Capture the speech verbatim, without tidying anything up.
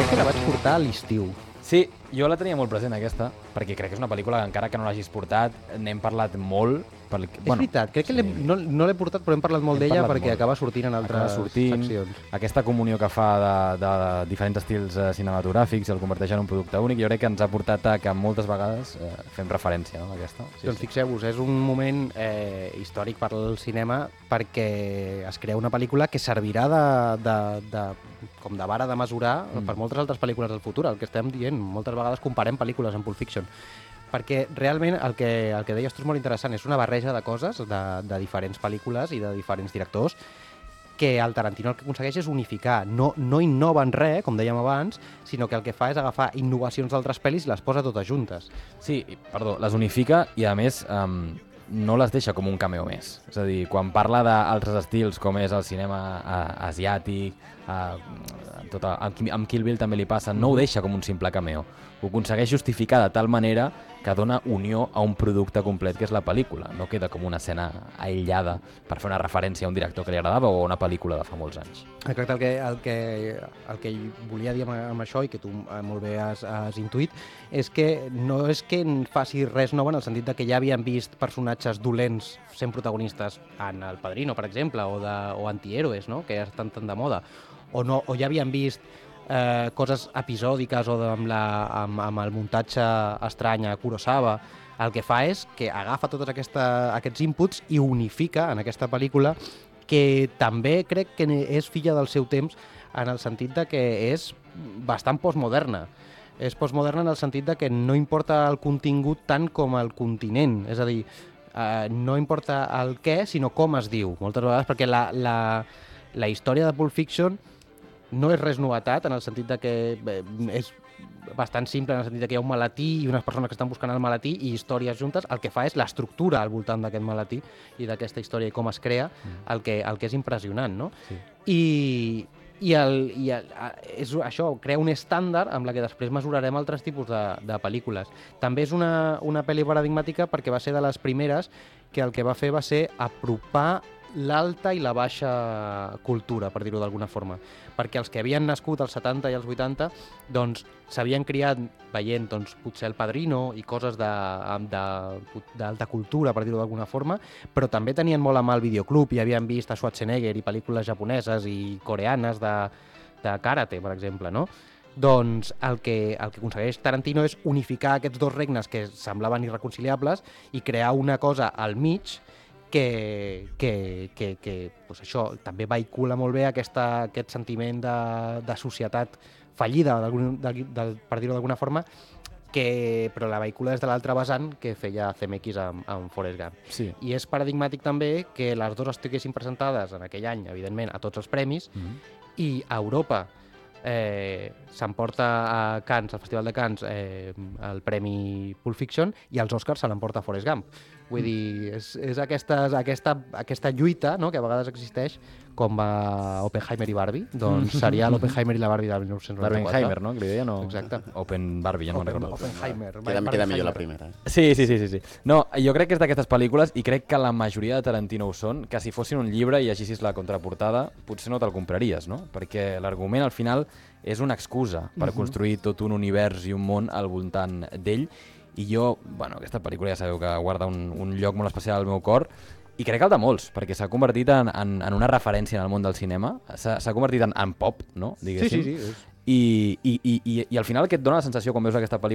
que la vaig portar a l'estiu. Sí, jo la tenia molt present aquesta, perquè crec que és una pel·lícula que encara que no l'hagis portat, n'hem parlat molt. Per... És bueno, veritat, crec que sí. no, no l'he portat però hem parlat molt d'ella perquè molt. acaba sortint en altres sortint, seccions. Aquesta comunió que fa de, de diferents estils cinematogràfics i el converteix en un producte únic, jo crec que ens ha portat a que moltes vegades eh, fem referència, no, a aquesta. Sí, doncs sí. Fixeu-vos, és un moment eh, històric per al cinema perquè es crea una pel·lícula que servirà de, de, de, com de vara de mesurar mm. per moltes altres pel·lícules del futur. El que estem dient, moltes vegades comparem pel·lícules amb Pulp Fiction. Perquè realment el que, el que deies tu és molt interessant, és una barreja de coses de, de diferents pel·lícules i de diferents directors que el Tarantino el que aconsegueix és unificar. No, no innova en res, com dèiem abans, sinó que el que fa és agafar innovacions d'altres pel·lis i les posa totes juntes. Sí, perdó, les unifica i a més um, no les deixa com un cameo més. És a dir, quan parla d'altres estils com és el cinema uh, asiàtic, uh, tot el, amb Kill Bill també li passa, no ho deixa com un simple cameo. Ho aconsegueix justificar de tal manera que dona unió a un producte complet que és la pel·lícula. No queda com una escena aïllada per fer una referència a un director que li agradava o a una pel·lícula de fa molts anys. Exacte, el que, el que, el que volia dir amb, amb això i que tu molt bé has, has intuït és que no és que faci res nou en el sentit de que ja havien vist personatges dolents sent protagonistes en El Padrino, per exemple, o, de, o antihéroes, no? Que ja estan tan de moda, o, no, o ja havien vist Eh, coses episòdiques o amb, la, amb, amb el muntatge estrany a Kurosawa. El que fa és que agafa tots aquesta, aquests inputs i unifica en aquesta pel·lícula que també crec que és filla del seu temps en el sentit de que és bastant postmoderna. És postmoderna en el sentit de que no importa el contingut tant com el continent. És a dir, eh, no importa el què, sinó com es diu, moltes vegades, perquè la, la, la història de Pulp Fiction no és res novetat, en el sentit de que bé, és bastant simple, en el sentit de que hi ha un maletí i unes persones que estan buscant el maletí i històries juntes. El que fa és l'estructura al voltant d'aquest maletí i d'aquesta història i com es crea, el que, el que és impressionant, no? Sí. I, i, el, i el, és això, crea un estàndard amb la que després mesurarem altres tipus de, de pel·lícules. També és una, una pel·li paradigmàtica perquè va ser de les primeres que el que va fer va ser apropar l'alta i la baixa cultura, per dir-ho d'alguna forma. Perquè els que havien nascut als setanta i als vuitanta doncs s'havien criat veient doncs, potser El Padrino i coses d'alta cultura, per dir-ho d'alguna forma, però també tenien molt a mà el videoclub i havien vist a Schwarzenegger i pel·lícules japoneses i coreanes de, de karate, per exemple, no? Doncs el que, el que aconsegueix Tarantino és unificar aquests dos regnes que semblaven irreconciliables i crear una cosa al mig que, que, que, que pues això també vehicula molt bé aquesta, aquest sentiment de, de societat fallida, de, de, de, per dir-ho d'alguna forma, que, però la vehicula des de l'altre vessant que feia C M X amb, amb Forrest Gump. Sí. I és paradigmàtic també que les dues estiguessin presentades en aquell any, evidentment, a tots els premis, mm-hmm. i a Europa eh, s'emporta a Cannes, al Festival de Cannes, eh, el Premi Pulp Fiction, i als Oscars se l'emporta Forrest Gump. Vull dir, és, és aquestes, aquesta, aquesta lluita, no?, que a vegades existeix, com a Oppenheimer i Barbie, doncs seria l'Oppenheimer i la Barbie de mil nou-cents noranta-quatre. Barbenheimer, no?, que li deia, no? Exacte. Open Barbie, ja no Open, me'n recordo. Oppenheimer. Queda, queda millor la primera. Eh? Sí, sí, sí, sí, sí. No, jo crec que és d'aquestes pel·lícules, i crec que la majoria de Tarantino ho són, que si fossin un llibre i llegissis la contraportada, potser no te'l compraries, no? Perquè l'argument, al final, és una excusa per uh-huh. construir tot un univers i un món al voltant d'ell. I jo, bueno, aquesta pel·lícula ja sabeu que guarda un, un lloc molt especial al meu cor, i crec que el de molts, perquè s'ha convertit en, en, en una referència en el món del cinema, s'ha convertit en, en pop, no? Diguéssim. Sí, sí, sí. I, i, i, i, i al final el que et dona la sensació quan veus aquesta pel·lícula